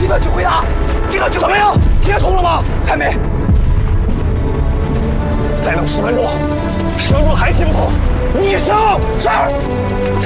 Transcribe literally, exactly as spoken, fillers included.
有没有去回答？听到情况没有？接通了吗？还没。再等十分钟，声波还听不通。医生，是。